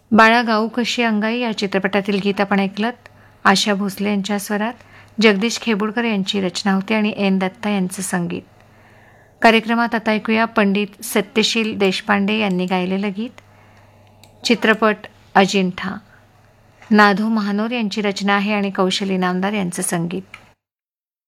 बाळा गाऊ कशी अंगाई या चित्रपटातील गीत आपण ऐकलत. आशा भोसले यांच्या स्वरात, जगदीश खेबुडकर यांची रचना होती आणि एन दत्ता यांचं संगीत. कार्यक्रमात आता ऐकूया पंडित सत्यशील देशपांडे यांनी गायलेलं गीत. चित्रपट अजिंठा. नाधू महानोर यांची रचना आहे आणि कौशल इनामदार यांचं संगीत.